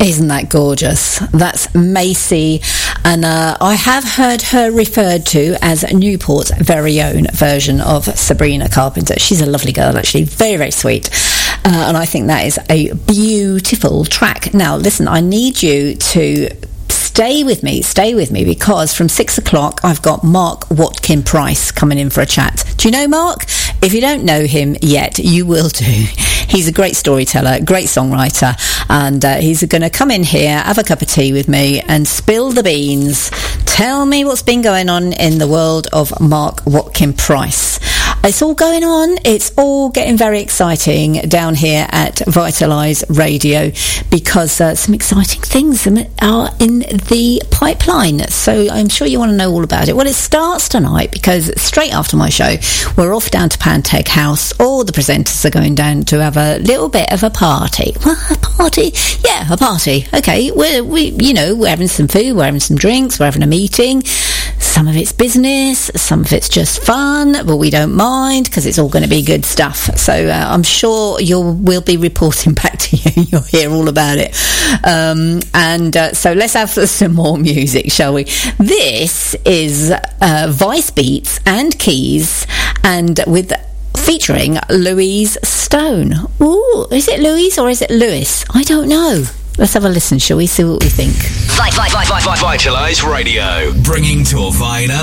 Isn't that gorgeous? That's Macy, and I have heard her referred to as Newport's very own version of Sabrina Carpenter. She's a lovely girl, actually, very, very sweet, and I think that is a beautiful track. Now, listen, I need you to stay with me, because from 6 o'clock I've got Mark Watkin Price coming in for a chat. Do you know Mark? If you don't know him yet, you will do. He's a great storyteller, great songwriter, and he's going to come in here, have a cup of tea with me and spill the beans. Tell me what's been going on in the world of Mark Watkin Price. It's all going on. It's all getting very exciting down here at Vitalise Radio, because some exciting things are in the pipeline. So I'm sure you want to know all about it. Well, it starts tonight, because straight after my show, we're off down to Panteg House. All the presenters are going down to have a little bit of a party. Well, a party? Yeah, a party. Okay, we're having some food, we're having some drinks, we're having a meeting. Some of it's business, some of it's just fun, but we don't mind, because it's all going to be good stuff. So I'm sure we'll be reporting back to you. You'll hear all about it. So let's have some more music, shall we? This is Vice Beats and Keys, and featuring Louise Stone. Ooh, is it Louise or is it Lewis? I don't know. Let's have a listen, shall we? See what we think. Vitalise Radio, bringing Torvina